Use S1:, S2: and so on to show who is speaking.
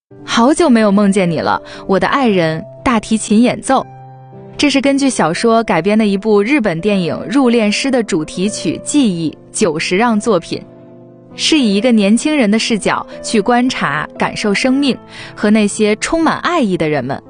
S1: 好久没有梦见你了，我的爱人，大提琴演奏。这是根据小说改编的一部日本电影《入殓师》的主题曲《记忆》久石让作品，是以一个年轻人的视角去观察、感受生命和那些充满爱意的人们。